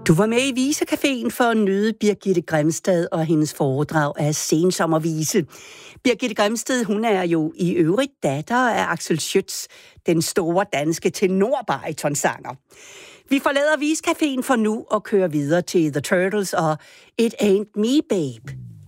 Du var med i Visecaféen for at nyde Birgitte Grimstad og hendes foredrag af Sensommervise. Birgitte Grimstad, hun er jo i øvrigt datter af Axel Schütz, den store danske tenorbaritonsanger. Vi forlader Visecaféen for nu og kører videre til The Turtles og It Ain't Me Babe.